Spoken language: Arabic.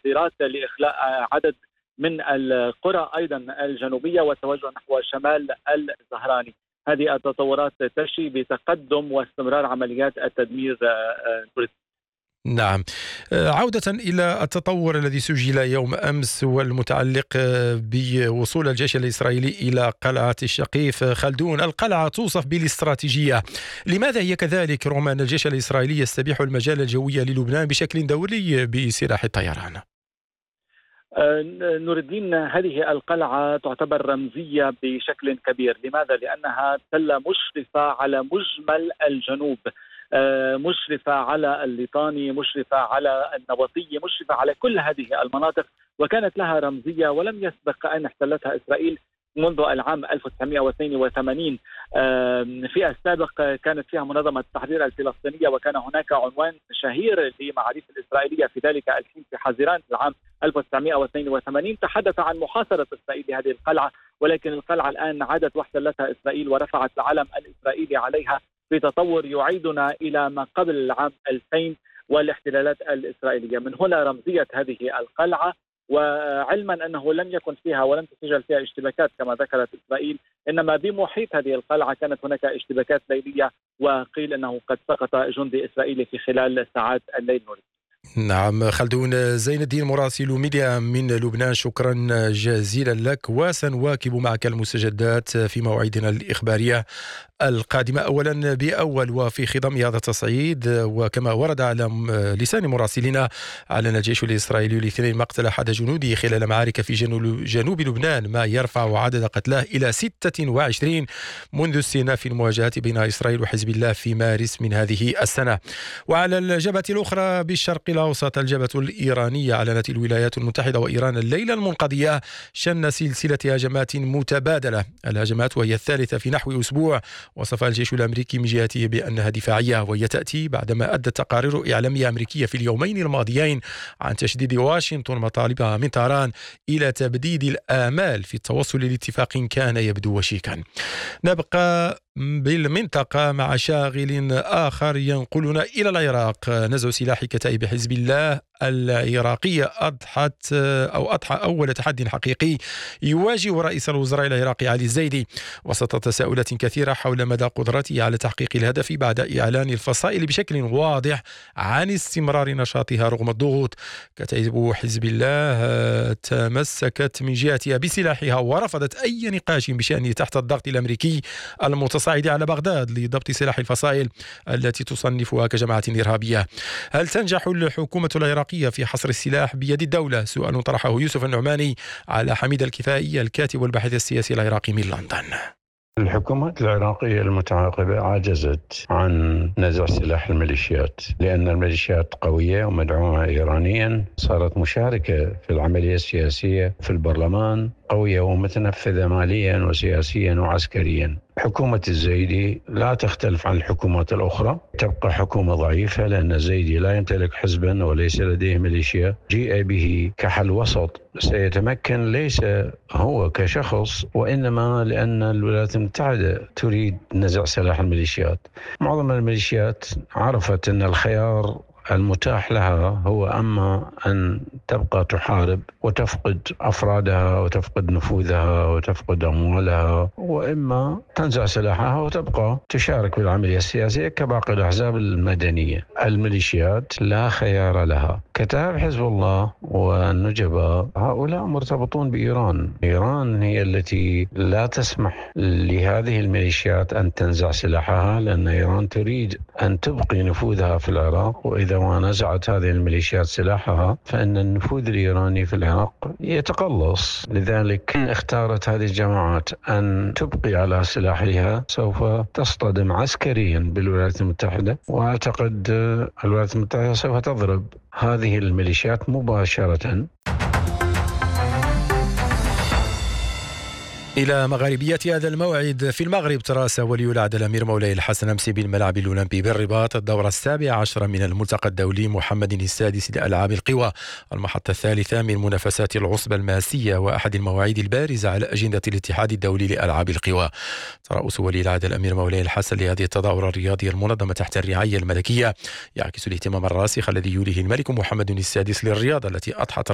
تحضيرات لإخلاء عدد من القرى أيضا الجنوبية والتوجه نحو شمال الزهراني. هذه التطورات تشي بتقدم واستمرار عمليات التدمير. نعم. عودة إلى التطور الذي سجل يوم أمس والمتعلق بوصول الجيش الإسرائيلي إلى قلعة الشقيف خلدون، القلعة توصف بالاستراتيجية، لماذا هي كذلك رغم أن الجيش الإسرائيلي يستبيح المجال الجوي للبنان بشكل دوري بسلاح الطيران؟ نور الدين، هذه القلعة تعتبر رمزية بشكل كبير. لماذا؟ لأنها تلة مشرفة على مجمل الجنوب، مشرفة على الليطاني، مشرفة على النبطية، مشرفة على كل هذه المناطق، وكانت لها رمزية ولم يسبق أن احتلتها إسرائيل منذ العام 1982. في السابق كانت فيها منظمة التحرير الفلسطينية، وكان هناك عنوان شهير لمعاريف الإسرائيلية في ذلك الحين في حزيران في العام 1982 تحدث عن محاصرة إسرائيل لهذه القلعة، ولكن القلعة الآن عادت واحتلتها إسرائيل ورفعت العلم الإسرائيلي عليها في تطور يعيدنا إلى ما قبل العام 2000 والاحتلالات الإسرائيلية. من هنا رمزية هذه القلعة، وعلما أنه لم يكن فيها ولم تسجل فيها اشتباكات كما ذكرت إسرائيل، إنما بمحيط هذه القلعة كانت هناك اشتباكات ليلية، وقيل أنه قد سقط جندي إسرائيلي في خلال ساعات الليل. نعم. خلدون زين الدين مراسل ميديا من لبنان، شكرا جزيلا لك، وسنواكب معك المستجدات في مواعيدنا الإخبارية القادمة. أولا بأول وفي خضم هذا التصعيد، وكما ورد على لسان مراسلنا، أعلن الجيش الإسرائيلي الاثنين مقتل أحد جنوده خلال معارك في جنوب لبنان، ما يرفع عدد قتلاه إلى 26 منذ استئناف المواجهات بين إسرائيل وحزب الله في مارس من هذه السنة. وعلى الجبهة الأخرى بالشرق الأوسط، الجبهة الإيرانية، أعلنت الولايات المتحدة وإيران الليلة المنقضية شن سلسلة هجمات متبادلة، الهجمات وهي الثالثة في نحو أسبوع. وصف الجيش الأمريكي من جهته بأنها دفاعية، وهي تأتي بعدما أدت تقارير إعلامية أمريكية في اليومين الماضيين عن تشديد واشنطن مطالبها من طهران إلى تبديد الآمال في التوصل لاتفاق كان يبدو وشيكا. نبقى بالمنطقة مع شاغل آخر ينقلنا إلى العراق. نزع سلاح كتائب حزب الله العراقية أضحى أول تحدي حقيقي يواجه رئيس الوزراء العراقي علي الزيدي، وسط تساؤلات كثيرة حول مدى قدرته على تحقيق الهدف بعد إعلان الفصائل بشكل واضح عن استمرار نشاطها رغم الضغوط. كتائب حزب الله تمسكت من جهتها بسلاحها ورفضت أي نقاش بشأنه تحت الضغط الأمريكي المتصاعد على بغداد لضبط سلاح الفصائل التي تصنفها كجماعة إرهابية. هل تنجح الحكومة العراقية في حصر السلاح بيد الدولة؟ سؤال طرحه يوسف النعماني على حميد الكفائي، الكاتب والباحث السياسي العراقي من لندن. الحكومات العراقية المتعاقبة عجزت عن نزع سلاح الميليشيات، لأن الميليشيات قوية ومدعومة إيرانيا، صارت مشاركة في العملية السياسية في البرلمان، قوية ومتنفذة ماليا وسياسيا وعسكريا. حكومة الزيدي لا تختلف عن الحكومات الأخرى، تبقى حكومة ضعيفة لأن الزيدي لا يمتلك حزبا وليس لديه ميليشيا. جيء به كحل وسط سيتمكن ليس هو كشخص، وإنما لأن الولايات المتحدة تريد نزع سلاح الميليشيات. معظم الميليشيات عرفت أن الخيار المتاح لها هو أما أن تبقى تحارب وتفقد أفرادها وتفقد نفوذها وتفقد أموالها، وإما تنزع سلاحها وتبقى تشارك بالعملية السياسية كباقي الأحزاب المدنية. الميليشيات لا خيار لها. كتائب حزب الله والنجباء هؤلاء مرتبطون بإيران. إيران هي التي لا تسمح لهذه الميليشيات أن تنزع سلاحها، لأن إيران تريد أن تبقي نفوذها في العراق، وإذا ما نزعت هذه الميليشيات سلاحها فإن النفوذ الإيراني في العراق يتقلص. لذلك اختارت هذه الجماعات أن تبقي على سلاحها، سوف تصطدم عسكريا بالولايات المتحدة، وأعتقد الولايات المتحدة سوف تضرب هذه الميليشيات مباشرة. إلى مغاربية هذا الموعد في المغرب تراسى ولي العهد الأمير مولاي الحسن أمس بالملعب الأولمبي بالرباط الدورة 17 من الملتقى الدولي محمد السادس لألعاب القوى، المحطة الثالثة من منافسات العصبة الماسية وأحد المواعيد البارزة على أجندة الاتحاد الدولي لألعاب القوى. ترأس ولي العهد الأمير مولاي الحسن لهذه التظاهرة الرياضية المنظمة تحت الرعاية الملكية يعكس الاهتمام الراسخ الذي يوليه الملك محمد السادس للرياضة التي أضحت